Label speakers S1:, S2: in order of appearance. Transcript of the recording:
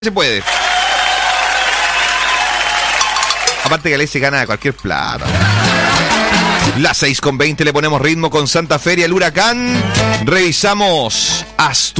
S1: Se puede. Aparte que Alessi gana cualquier plata. Las 6:20 le ponemos ritmo con Santa Feria, el Huracán. Revisamos Asturias.